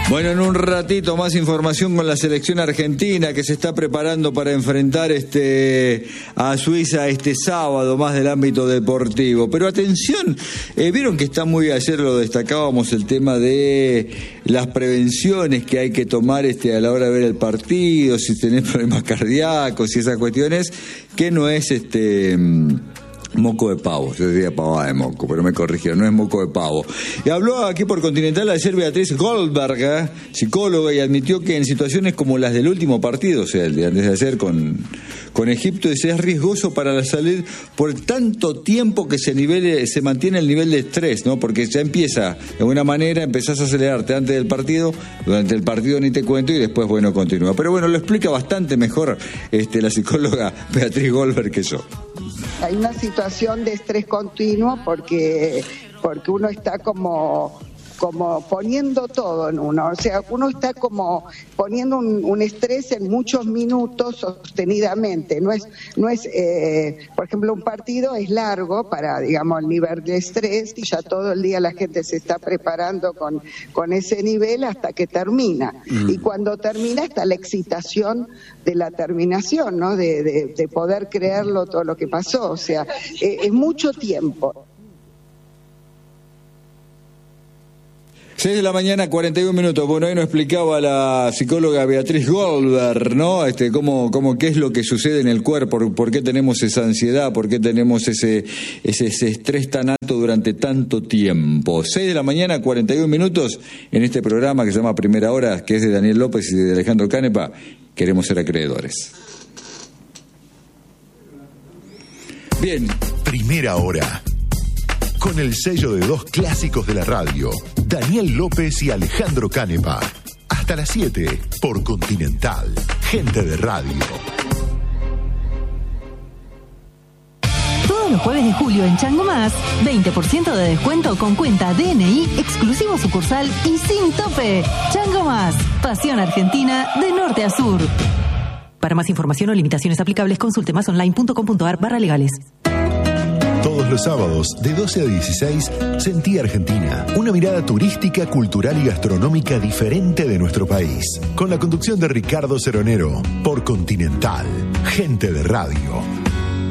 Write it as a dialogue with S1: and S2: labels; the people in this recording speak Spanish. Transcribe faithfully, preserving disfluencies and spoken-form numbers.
S1: Bueno, en un ratito más información con la selección argentina que se está preparando para enfrentar este a Suiza este sábado, más del ámbito deportivo. Pero atención, eh, vieron que está muy, ayer lo destacábamos, el tema de las prevenciones que hay que tomar este a la hora de ver el partido, si tenés problemas cardíacos y esas cuestiones, que no es este... moco de pavo, yo diría pavada de moco, pero me corrigieron, no es moco de pavo. Y habló aquí por Continental ayer Beatriz Goldberg, ¿eh? psicóloga, y admitió que en situaciones como las del último partido, o sea, el de antes de ayer con, con Egipto, es riesgoso para la salud por tanto tiempo que se nivele, se mantiene el nivel de estrés, ¿no? Porque ya empieza, de alguna manera, empezás a acelerarte antes del partido, durante el partido ni te cuento, y después, bueno, continúa. Pero bueno, lo explica bastante mejor este, la psicóloga Beatriz Goldberg que yo.
S2: Hay una situación de estrés continuo porque, porque uno está como, como poniendo todo en uno, o sea, uno está como poniendo un, un estrés en muchos minutos sostenidamente, no es, no es eh, por ejemplo, un partido es largo para, digamos, el nivel de estrés y ya todo el día la gente se está preparando con, con ese nivel hasta que termina, mm. y cuando termina está la excitación de la terminación, ¿no? De, de, de poder creerlo todo lo que pasó, o sea, eh, es mucho tiempo.
S1: seis de la mañana, cuarenta y un minutos. Bueno, ahí nos explicaba la psicóloga Beatriz Goldberg, ¿no? Este, cómo, cómo, qué es lo que sucede en el cuerpo, por, por qué tenemos esa ansiedad, por qué tenemos ese, ese, ese estrés tan alto durante tanto tiempo. seis de la mañana, cuarenta y un minutos, en este programa que se llama Primera Hora, que es de Daniel López y de Alejandro Canepa. Queremos ser acreedores. Bien.
S3: Primera Hora. Con el sello de dos clásicos de la radio, Daniel López y Alejandro Canepa. Hasta las siete, por Continental. Gente de radio.
S4: Todos los jueves de julio en Chango Más, veinte por ciento de descuento con cuenta D N I, exclusivo sucursal y sin tope. Chango Más, pasión argentina de norte a sur. Para más información o limitaciones aplicables, consulte masonline.com.ar barra legales.
S3: Todos los sábados, de doce a dieciséis, Sentí Argentina. Una mirada turística, cultural y gastronómica diferente de nuestro país. Con la conducción de Ricardo Ceronero, por Continental. Gente de radio.